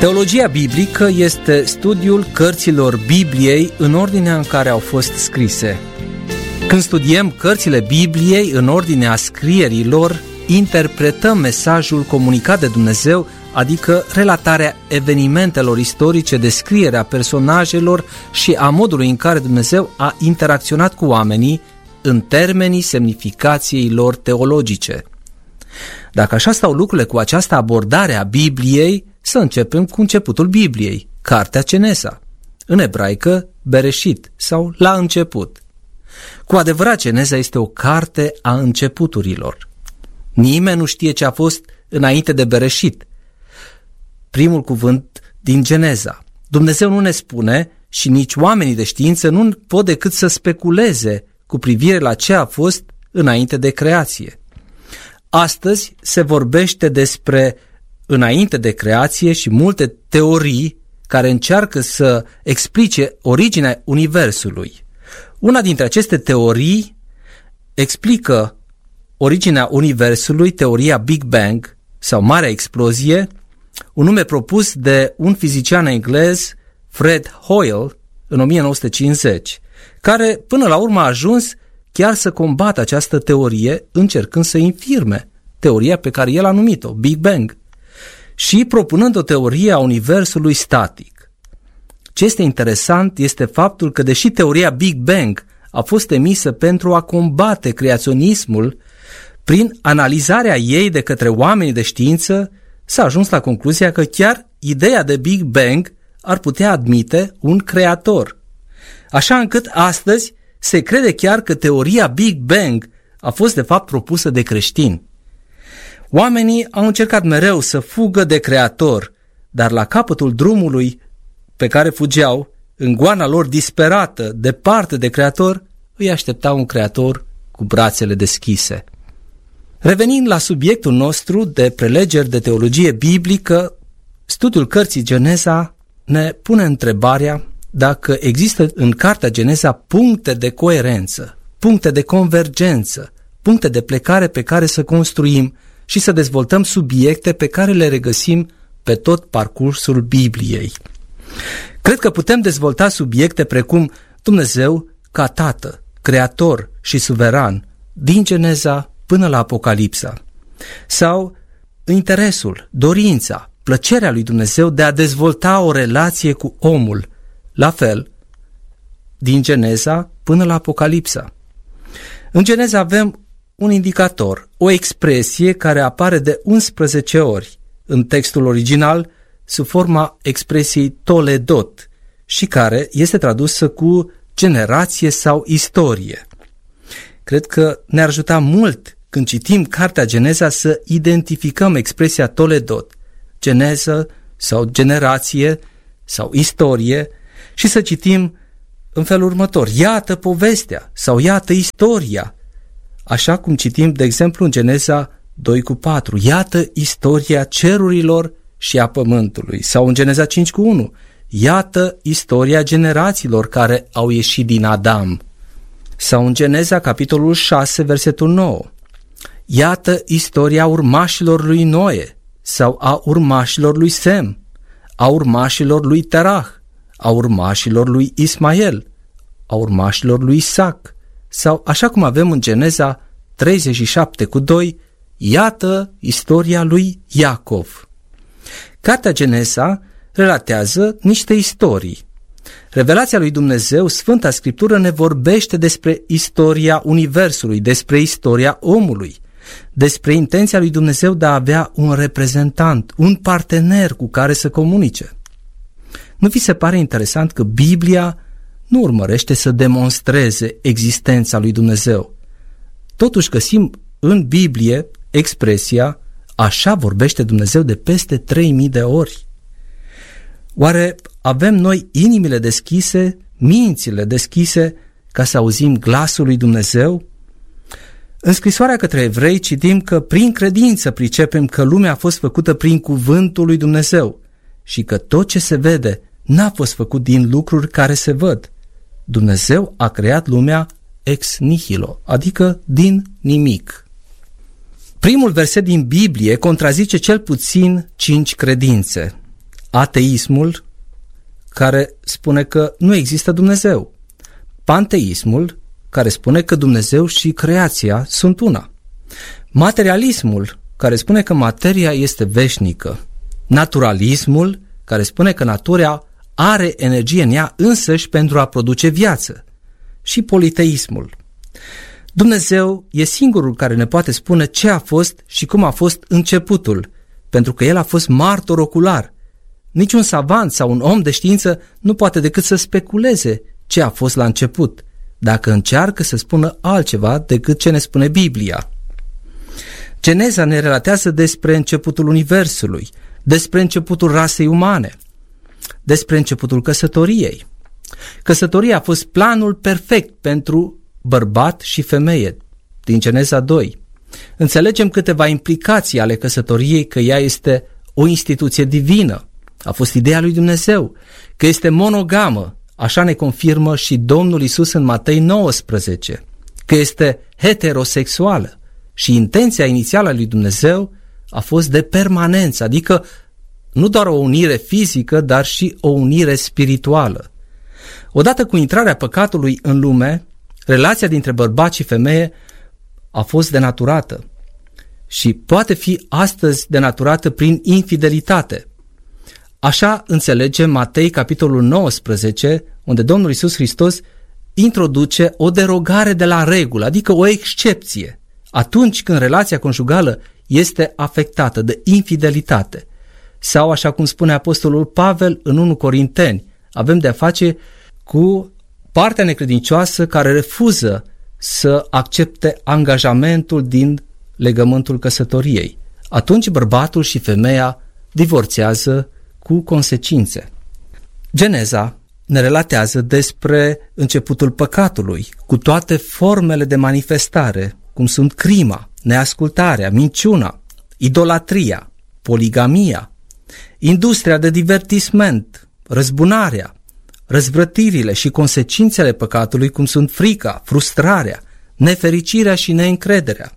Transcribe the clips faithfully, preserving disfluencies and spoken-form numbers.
Teologia biblică este studiul cărților Bibliei în ordinea în care au fost scrise. Când studiem cărțile Bibliei în ordinea scrierii lor, interpretăm mesajul comunicat de Dumnezeu, adică relatarea evenimentelor istorice, descrierea personajelor și a modului în care Dumnezeu a interacționat cu oamenii în termenii semnificației lor teologice. Dacă așa stau lucrurile cu această abordare a Bibliei, să începem cu începutul Bibliei, cartea Geneza, în ebraică Bereshit sau la început. Cu adevărat, Geneza este o carte a începuturilor. Nimeni nu știe ce a fost înainte de Bereshit, primul cuvânt din Geneza. Dumnezeu nu ne spune și nici oamenii de știință nu pot decât să speculeze cu privire la ce a fost înainte de creație. Astăzi se vorbește despre înainte de creație și multe teorii care încearcă să explice originea Universului. Una dintre aceste teorii explică originea Universului, teoria Big Bang sau Marea Explozie, un nume propus de un fizician englez, Fred Hoyle, în o mie nouă sute cincizeci, care până la urmă a ajuns chiar să combată această teorie, încercând să infirme teoria pe care el a numit-o, Big Bang, și propunând o teorie a Universului static. Ce este interesant este faptul că, deși teoria Big Bang a fost emisă pentru a combate creaționismul, prin analizarea ei de către oamenii de știință, s-a ajuns la concluzia că chiar ideea de Big Bang ar putea admite un creator. Așa încât astăzi se crede chiar că teoria Big Bang a fost de fapt propusă de creștini. Oamenii au încercat mereu să fugă de creator, dar la capătul drumului pe care fugeau, în goana lor disperată, departe de creator, îi aștepta un creator cu brațele deschise. Revenind la subiectul nostru de prelegeri de teologie biblică, studiul cărții Geneza ne pune întrebarea dacă există în cartea Geneza puncte de coerență, puncte de convergență, puncte de plecare pe care să construim și să dezvoltăm subiecte pe care le regăsim pe tot parcursul Bibliei. Cred că putem dezvolta subiecte precum Dumnezeu ca Tată, Creator și Suveran, din Geneza până la Apocalipsa, sau interesul, dorința, plăcerea lui Dumnezeu de a dezvolta o relație cu omul, la fel, din Geneza până la Apocalipsa. În Geneza avem un indicator, o expresie care apare de unsprezece ori în textul original sub forma expresiei toledot și care este tradusă cu generație sau istorie. Cred că ne-ar ajuta mult când citim cartea Geneza să identificăm expresia toledot, geneză sau generație sau istorie și să citim în felul următor: iată povestea sau iată istoria. Așa cum citim, de exemplu, în Geneza doi cu patru, iată istoria cerurilor și a pământului, sau în Geneza cinci cu unu, iată istoria generațiilor care au ieșit din Adam, sau în Geneza capitolul șase, versetul nouă, iată istoria urmașilor lui Noe, sau a urmașilor lui Sem, a urmașilor lui Terah, a urmașilor lui Ismael, a urmașilor lui Isaac, sau, așa cum avem în Geneza treizeci și șapte cu doi, iată istoria lui Iacov. Cartea Geneza relatează niște istorii. Revelația lui Dumnezeu, Sfânta Scriptură, ne vorbește despre istoria Universului, despre istoria omului, despre intenția lui Dumnezeu de a avea un reprezentant, un partener cu care să comunice. Nu vi se pare interesant că Biblia nu urmărește să demonstreze existența lui Dumnezeu? Totuși găsim în Biblie expresia așa vorbește Dumnezeu de peste trei mii de ori. Oare avem noi inimile deschise, mințile deschise ca să auzim glasul lui Dumnezeu? În scrisoarea către evrei citim că prin credință pricepem că lumea a fost făcută prin cuvântul lui Dumnezeu și că tot ce se vede n-a fost făcut din lucruri care se văd. Dumnezeu a creat lumea ex nihilo, adică din nimic. Primul verset din Biblie contrazice cel puțin cinci credințe. Ateismul, care spune că nu există Dumnezeu. Panteismul, care spune că Dumnezeu și creația sunt una. Materialismul, care spune că materia este veșnică. Naturalismul, care spune că natura are energie în ea însăși pentru a produce viață. Și politeismul. Dumnezeu e singurul care ne poate spune ce a fost și cum a fost începutul, pentru că El a fost martor ocular. Niciun savant sau un om de știință nu poate decât să speculeze ce a fost la început, dacă încearcă să spună altceva decât ce ne spune Biblia. Geneza ne relatează despre începutul Universului, despre începutul rasei umane, despre începutul căsătoriei. Căsătoria a fost planul perfect pentru bărbat și femeie, din Geneza doi. Înțelegem câteva implicații ale căsătoriei, că ea este o instituție divină, a fost ideea lui Dumnezeu, că este monogamă, așa ne confirmă și Domnul Iisus în Matei nouăsprezece, că este heterosexuală și intenția inițială a lui Dumnezeu a fost de permanență, adică nu doar o unire fizică, dar și o unire spirituală. Odată cu intrarea păcatului în lume, relația dintre bărbat și femeie a fost denaturată și poate fi astăzi denaturată prin infidelitate. Așa înțelegem Matei, capitolul nouăsprezece, unde Domnul Iisus Hristos introduce o derogare de la regulă, adică o excepție, atunci când relația conjugală este afectată de infidelitate. Sau, așa cum spune apostolul Pavel în întâi Corinteni, avem de a face cu partea necredincioasă care refuză să accepte angajamentul din legământul căsătoriei. Atunci bărbatul și femeia divorțează cu consecințe. Geneza ne relatează despre începutul păcatului, cu toate formele de manifestare, cum sunt crima, neascultarea, minciuna, idolatria, poligamia, industria de divertisment, răzbunarea, răzvrătirile și consecințele păcatului, cum sunt frica, frustrarea, nefericirea și neîncrederea.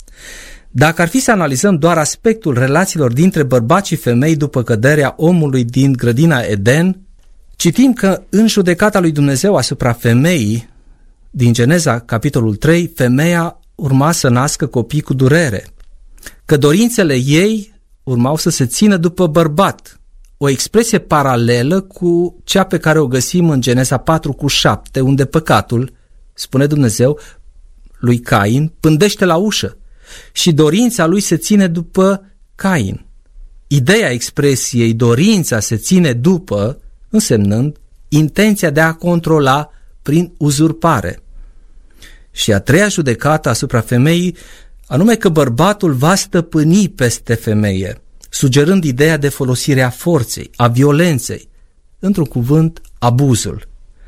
Dacă ar fi să analizăm doar aspectul relațiilor dintre bărbați și femei după căderea omului din grădina Eden, citim că în judecata lui Dumnezeu asupra femeii, din Geneza capitolul trei, femeia urma să nască copii cu durere, că dorințele ei urmau să se țină după bărbat, o expresie paralelă cu cea pe care o găsim în Geneza patru cu șapte, unde păcatul, spune Dumnezeu lui Cain, pândește la ușă și dorința lui se ține după Cain. Ideea expresiei dorința se ține după, însemnând intenția de a controla prin uzurpare. Și a treia judecată asupra femeii, anume că bărbatul va stăpâni peste femeie, sugerând ideea de folosire a forței, a violenței, într-un cuvânt, abuzul.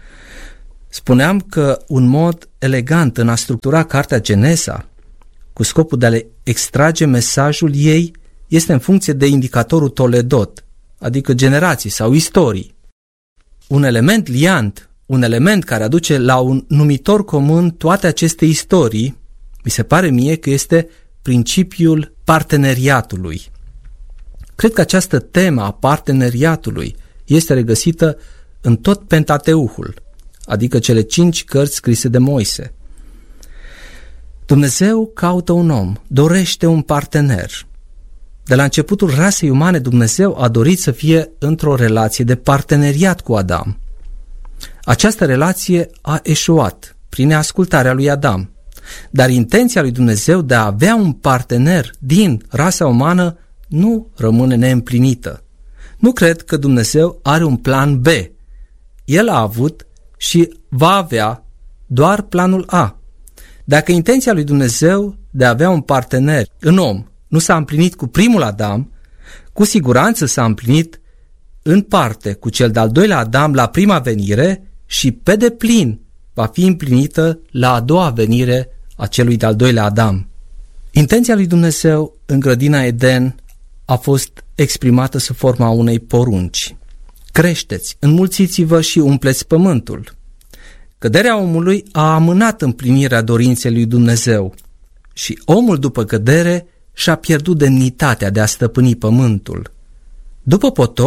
Spuneam că un mod elegant în a structura cartea Genesa, cu scopul de a le extrage mesajul ei, este în funcție de indicatorul Toledot, adică generații sau istorii. Un element liant, un element care aduce la un numitor comun toate aceste istorii, mi se pare mie că este principiul parteneriatului. Cred că această temă a parteneriatului este regăsită în tot Pentateuhul, adică cele cinci cărți scrise de Moise. Dumnezeu caută un om, dorește un partener. De la începutul rasei umane, Dumnezeu a dorit să fie într-o relație de parteneriat cu Adam. Această relație a eșuat prin neascultarea lui Adam, dar intenția lui Dumnezeu de a avea un partener din rasa umană nu rămâne neîmplinită. Nu cred că Dumnezeu are un plan B. El a avut și va avea doar planul A. Dacă intenția lui Dumnezeu de a avea un partener în om nu s-a împlinit cu primul Adam, cu siguranță s-a împlinit în parte cu cel de-al doilea Adam la prima venire și pe deplin va fi împlinită la a doua venire a celui de-al doilea Adam. Intenția lui Dumnezeu în grădina Eden a fost exprimată sub forma unei porunci. Creșteți, înmulțiți-vă și umpleți pământul. Căderea omului a amânat împlinirea dorinței lui Dumnezeu și omul după cădere și-a pierdut demnitatea de a stăpâni pământul. După potop,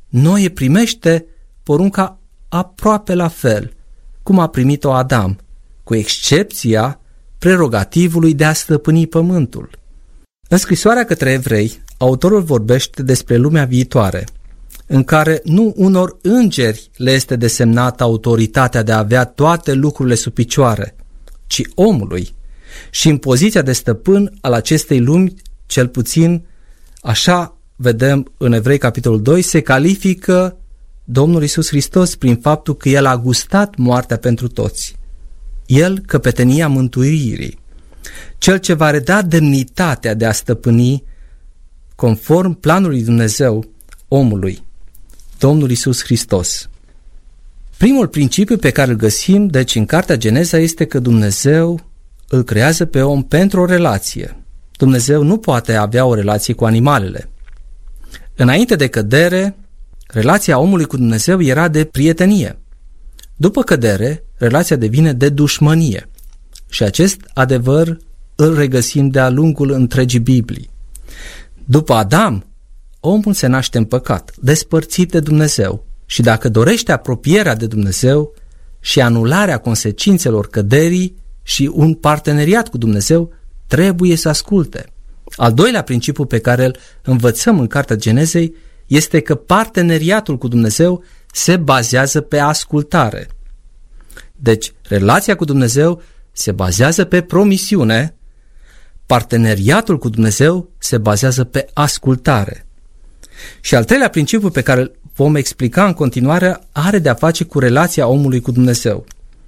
Noe primește porunca aproape la fel cum a primit-o Adam, cu excepția prerogativului de a stăpâni pământul. În scrisoarea către evrei, autorul vorbește despre lumea viitoare, în care nu unor îngeri le este desemnată autoritatea de a avea toate lucrurile sub picioare, ci omului, și în poziția de stăpân al acestei lumi, cel puțin așa vedem în Evrei capitolul doi, se califică Domnul Iisus Hristos prin faptul că El a gustat moartea pentru toți. El, căpetenia mântuirii, Cel ce va reda demnitatea de a stăpâni conform planului Dumnezeu omului, Domnul Iisus Hristos. Primul principiu pe care îl găsim, deci, în cartea Geneza este că Dumnezeu îl creează pe om pentru o relație. Dumnezeu nu poate avea o relație cu animalele. Înainte de cădere, relația omului cu Dumnezeu era de prietenie. După cădere, relația devine de dușmănie. Și acest adevăr îl regăsim de-a lungul întregii Biblii. După Adam, omul se naște în păcat, despărțit de Dumnezeu, și dacă dorește apropierea de Dumnezeu și anularea consecințelor căderii și un parteneriat cu Dumnezeu, trebuie să asculte. Al doilea principiu pe care îl învățăm în cartea Genezei este că parteneriatul cu Dumnezeu se bazează pe ascultare. Deci, relația cu Dumnezeu se bazează pe promisiune, parteneriatul cu Dumnezeu se bazează pe ascultare. Și al treilea principiu pe care îl vom explica în continuare are de-a face cu relația omului cu Dumnezeu.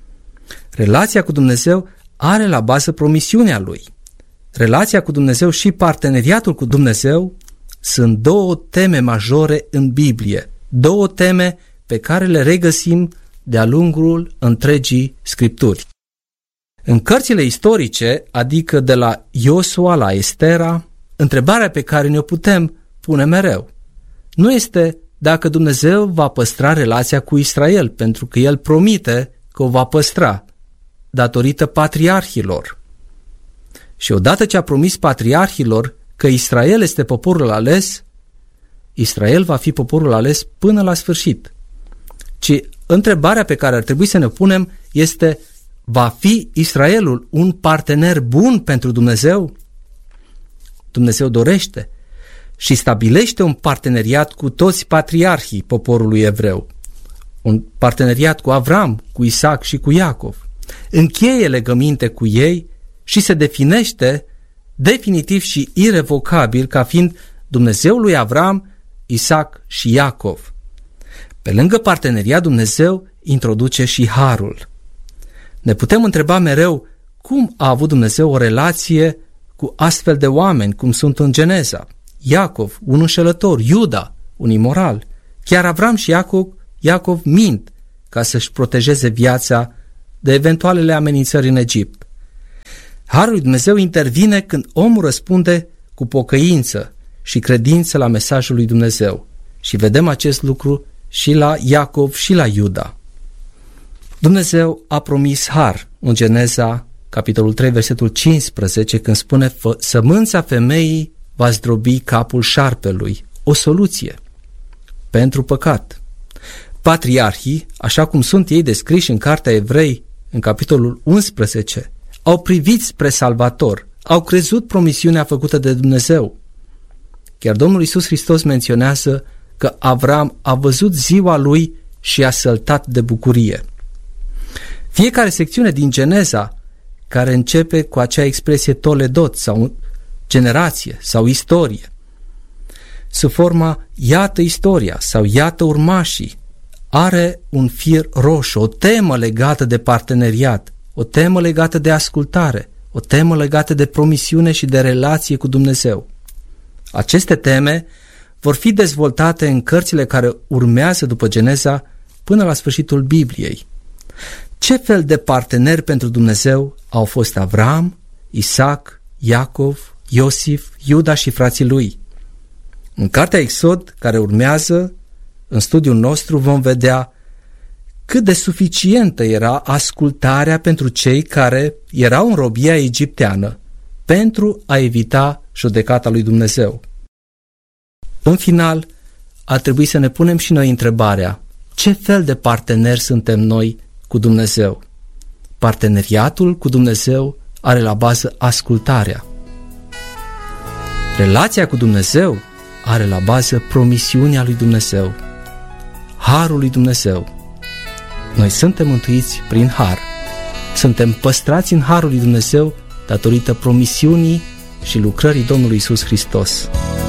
Relația cu Dumnezeu are la bază promisiunea Lui. Relația cu Dumnezeu și parteneriatul cu Dumnezeu sunt două teme majore în Biblie, două teme pe care le regăsim de-a lungul întregii Scripturi. În cărțile istorice, adică de la Iosua la Estera, întrebarea pe care ne-o putem pune mereu nu este dacă Dumnezeu va păstra relația cu Israel, pentru că El promite că o va păstra, datorită patriarhilor. Și odată ce a promis patriarhilor că Israel este poporul ales, Israel va fi poporul ales până la sfârșit. Ci întrebarea pe care ar trebui să ne punem este: va fi Israelul un partener bun pentru Dumnezeu? Dumnezeu dorește și stabilește un parteneriat cu toți patriarhii poporului evreu. Un parteneriat cu Avram, cu Isaac și cu Iacov. Încheie legăminte cu ei și se definește definitiv și irevocabil ca fiind Dumnezeul lui Avram, Isaac și Iacov. Pe lângă parteneriat, Dumnezeu introduce și harul. Ne putem întreba mereu cum a avut Dumnezeu o relație cu astfel de oameni, cum sunt în Geneza. Iacov, un înșelător, Iuda, un imoral. Chiar Avram și Iacov, Iacov mint ca să-și protejeze viața de eventualele amenințări în Egipt. Harul lui Dumnezeu intervine când omul răspunde cu pocăință și credință la mesajul lui Dumnezeu. Și vedem acest lucru și la Iacov și la Iuda. Dumnezeu a promis har în Geneza, capitolul trei, versetul cincisprezece, când spune: sămânța femeii va zdrobi capul șarpelui. O soluție pentru păcat. Patriarhii, așa cum sunt ei descriși în cartea Evrei, în capitolul unsprezece, au privit spre Salvator, au crezut promisiunea făcută de Dumnezeu. Chiar Domnul Iisus Hristos menționează că Avram a văzut ziua lui și a săltat de bucurie. Fiecare secțiune din Geneza, care începe cu acea expresie toledot sau generație sau istorie, sub forma iată istoria sau iată urmașii, are un fir roșu, o temă legată de parteneriat, o temă legată de ascultare, o temă legată de promisiune și de relație cu Dumnezeu. Aceste teme vor fi dezvoltate în cărțile care urmează după Geneza până la sfârșitul Bibliei. Ce fel de parteneri pentru Dumnezeu au fost Avram, Isaac, Iacov, Iosif, Iuda și frații lui? În cartea Exod, care urmează, în studiul nostru vom vedea cât de suficientă era ascultarea pentru cei care erau în robia egipteană pentru a evita judecata lui Dumnezeu. În final, ar trebui să ne punem și noi întrebarea: ce fel de parteneri suntem noi cu Dumnezeu? Parteneriatul cu Dumnezeu are la bază ascultarea. Relația cu Dumnezeu are la bază promisiunea lui Dumnezeu, harul lui Dumnezeu. Noi suntem mântuiți prin har. Suntem păstrați în harul lui Dumnezeu datorită promisiunii și lucrării Domnului Iisus Hristos.